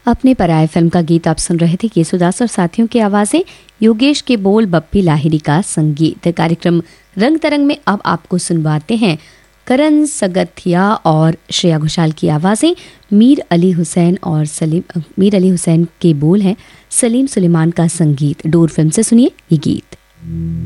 अपने पराये फिल्म का गीत आप सुन रहे थे केसुदास और साथियों की आवाजें, योगेश के बोल, बप्पी लाहिरी का संगीत। कार्यक्रम रंग तरंग में अब आपको सुनवाते हैं करण सगथिया और श्रेया घोषाल की आवाजें। मीर अली हुसैन के बोल हैं, सलीम सुलेमान का संगीत। डोर फिल्म से सुनिए ये गीत।